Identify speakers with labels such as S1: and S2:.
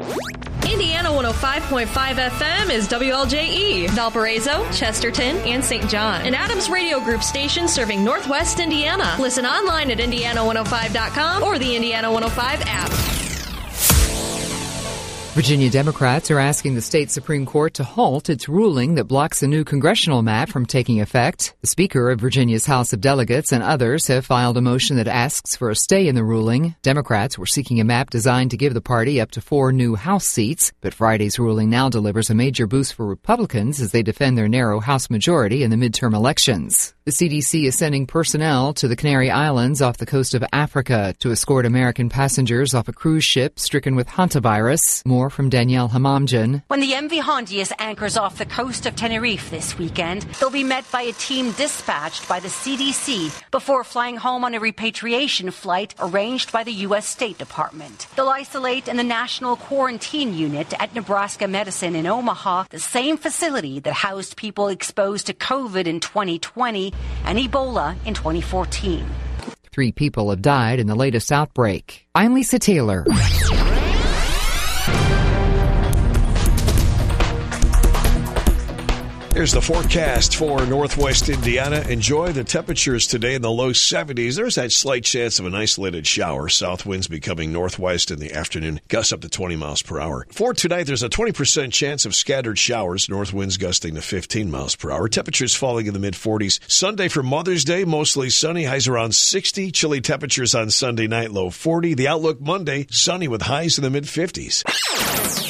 S1: Indiana 105.5 FM is WLJE, Valparaiso, Chesterton, and St. John. An Adams Radio Group station serving Northwest Indiana. Listen online at Indiana105.com or the Indiana 105 app.
S2: Virginia Democrats are asking the state Supreme Court to halt its ruling that blocks a new congressional map from taking effect. The Speaker of Virginia's House of Delegates and others have filed a motion that asks for a stay in the ruling. Democrats were seeking a map designed to give the party up to 4 new House seats, but Friday's ruling now delivers a major boost for Republicans as they defend their narrow House majority in the midterm elections. The CDC is sending personnel to the Canary Islands off the coast of Africa to escort American passengers off a cruise ship stricken with hantavirus. More from Danielle Hamamjan.
S3: When the MV Hondius anchors off the coast of Tenerife this weekend, they'll be met by a team dispatched by the CDC before flying home on a repatriation flight arranged by the U.S. State Department. They'll isolate in the National Quarantine Unit at Nebraska Medicine in Omaha, the same facility that housed people exposed to COVID in 2020 and Ebola in 2014.
S2: 3 people have died in the latest outbreak. I'm Lisa Taylor.
S4: Here's the forecast for Northwest Indiana. Enjoy the temperatures today in the low 70s. There's that slight chance of an isolated shower. South winds becoming northwest in the afternoon, gusts up to 20 miles per hour. For tonight, there's a 20% chance of scattered showers. North winds gusting to 15 miles per hour. Temperatures falling in the mid-40s. Sunday for Mother's Day, mostly sunny. Highs around 60. Chilly temperatures on Sunday night, low 40. The outlook Monday, sunny with highs in the mid-50s.